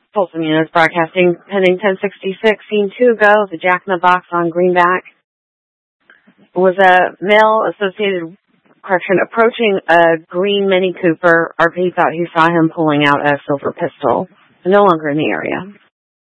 Folsom News Broadcasting, pending 1066, scene 2 go, the Jack in the Box on Greenback. Was a male associated, approaching a green Mini Cooper. RP thought he saw him pulling out a silver pistol. No longer in the area.